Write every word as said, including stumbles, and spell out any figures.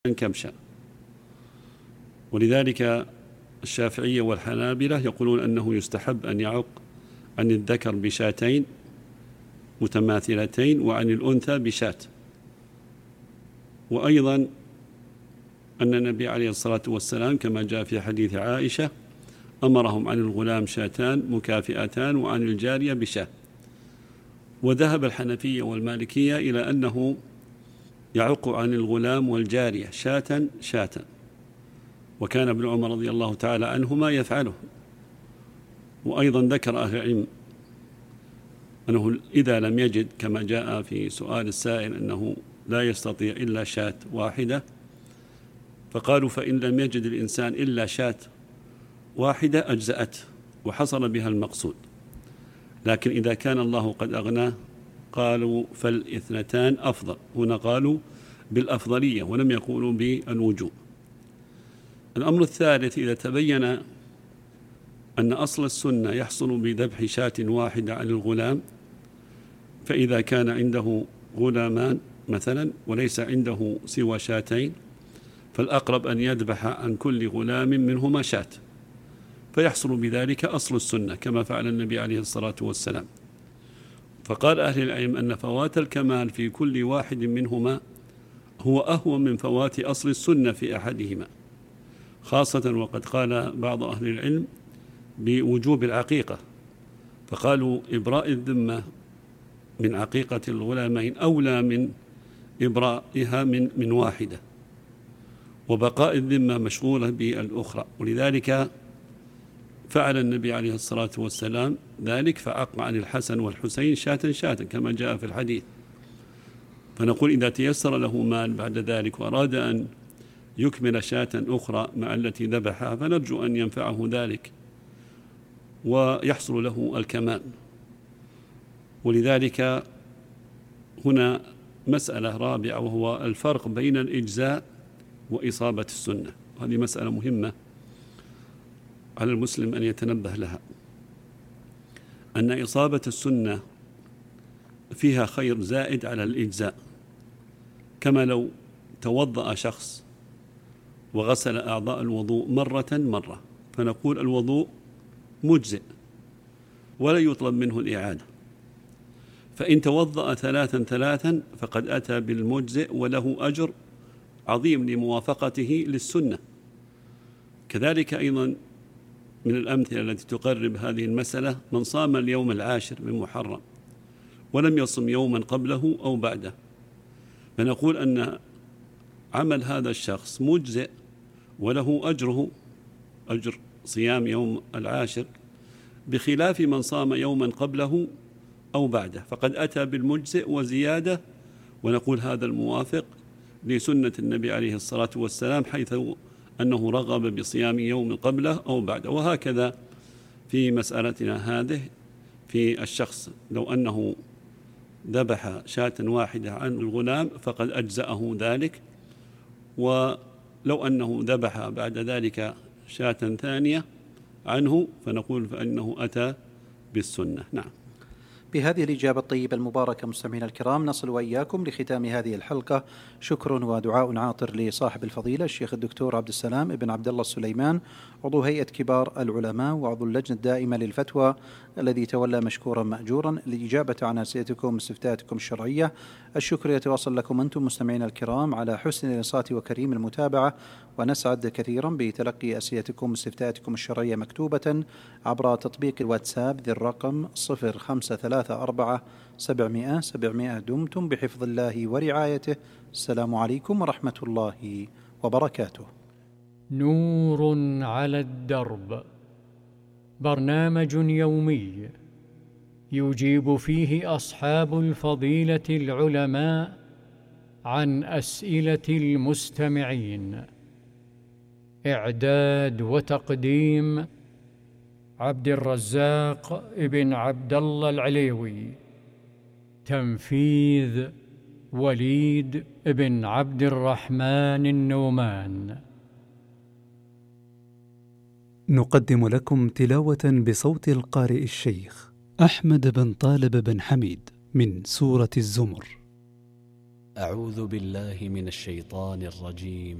كبشا. ولذلك الشافعية والحنابلة يقولون أنه يستحب أن يعق عن الذكر بشاتين متماثلتين وعن الأنثى بشاة. وأيضا أن النبي عليه الصلاة والسلام كما جاء في حديث عائشة أمرهم عن الغلام شاتان مكافئتان وعن الجارية بشاة. وذهب الحنفية والمالكية إلى أنه يعق عن الغلام والجارية شاة شاة، وكان ابن عمر رضي الله تعالى عنهما يفعله. وأيضا ذكر أهل العلم أنه إذا لم يجد كما جاء في سؤال السائل أنه لا يستطيع إلا شاة واحدة، فقالوا فإن لم يجد الإنسان إلا شاة واحدة أجزأته وحصل بها المقصود. لكن إذا كان الله قد أغناه قالوا فالاثنتان أفضل. هنا قالوا بالأفضلية ولم يقولوا بالوجوب. الأمر الثالث، إذا تبين أن أصل السنة يحصل بذبح شاة واحدة عن الغلام، فإذا كان عنده غلامان مثلا وليس عنده سوى شاتين فالأقرب أن يذبح عن كل غلام منهما شاة، فيحصل بذلك أصل السنة كما فعل النبي عليه الصلاة والسلام. فقال أهل العلم أن فوات الكمال في كل واحد منهما هو أهون من فوات أصل السنة في أحدهما، خاصة وقد قال بعض أهل العلم بوجوب العقيقة، فقالوا إبراء الذمة من عقيقة الغلامين أولى من إبرائها من من واحدة، وبقاء الذمة مشغولة بالأخرى. ولذلك فعل النبي عليه الصلاة والسلام ذلك، فعق عن الحسن والحسين شاة شاة كما جاء في الحديث. فنقول إذا تيسر له مال بعد ذلك وأراد أن يكمل شاة أخرى مع التي ذبحها فنرجو أن ينفعه ذلك ويحصل له الكمال. ولذلك هنا مسألة رابعة وهو الفرق بين الإجزاء وإصابة السنة، وهذه مسألة مهمة على المسلم أن يتنبه لها، أن إصابة السنة فيها خير زائد على الإجزاء. كما لو توضأ شخص وغسل أعضاء الوضوء مرة مرة فنقول الوضوء مجزئ ولا يطلب منه الإعادة، فإن توضأ ثلاثا ثلاثا فقد أتى بالمجزئ وله أجر عظيم لموافقته للسنة. كذلك أيضا من الأمثلة التي تقرب هذه المسألة من صام اليوم العاشر من محرم ولم يصم يوما قبله أو بعده، فنقول أن عمل هذا الشخص مجزئ وله أجره أجر صيام يوم العاشر، بخلاف من صام يوما قبله أو بعده فقد أتى بالمجزئ وزيادة، ونقول هذا الموافق لسنة النبي عليه الصلاة والسلام حيث أنه رغب بصيام يوم قبله أو بعده. وهكذا في مسألتنا هذه في الشخص لو أنه ذبح شاة واحدة عن الغلام فقد أجزأه ذلك، ولو أنه ذبح بعد ذلك شاة ثانية عنه فنقول فإنه أتى بالسنة. نعم. بهذه الإجابة الطيبة المباركة مستمعينا الكرام نصل وإياكم لختام هذه الحلقة. شكر ودعاء عاطر لصاحب الفضيلة الشيخ الدكتور عبد السلام بن عبد الله السليمان، عضو هيئة كبار العلماء وعضو اللجنة الدائمة للفتوى، الذي تولى مشكورا مأجورا الإجابة عن أسئلتكم واستفتاءاتكم الشرعية. الشكر يتواصل لكم أنتم مستمعينا الكرام على حسن الإنصات وكريم المتابعة، ونسعد كثيرا بتلقي أسئلتكم واستفتاءاتكم الشرعية مكتوبة عبر تطبيق الواتساب ذي الرقم صفر خمسة ثلاثة أربعة سبعمائة سبعمائة. دمتم بحفظ الله ورعايته. السلام عليكم ورحمة الله وبركاته. نور على الدرب، برنامج يومي يجيب فيه أصحاب الفضيلة العلماء عن أسئلة المستمعين. إعداد وتقديم عبد الرزاق ابن عبد الله العليوي. تنفيذ وليد ابن عبد الرحمن النومان. نقدم لكم تلاوة بصوت القارئ الشيخ أحمد بن طالب بن حميد من سورة الزمر. أعوذ بالله من الشيطان الرجيم.